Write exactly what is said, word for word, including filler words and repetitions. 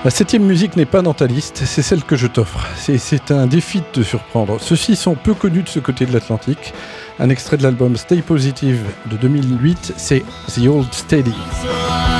La septième musique n'est pas dans ta liste, c'est celle que je t'offre. C'est, c'est un défi de te surprendre. Ceux-ci sont peu connus de ce côté de l'Atlantique. Un extrait de l'album Stay Positive de deux mille huit, c'est The Old Steady.